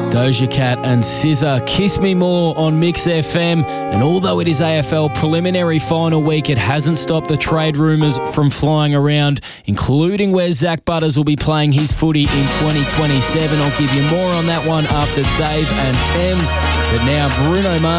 Doja Cat and SZA, Kiss Me More on Mix FM. And although it is AFL preliminary final week, it hasn't stopped the trade rumours from flying around, including where Zach Butters will be playing his footy in 2027. I'll give you more on that one after Dave and Thames. But now Bruno Mars.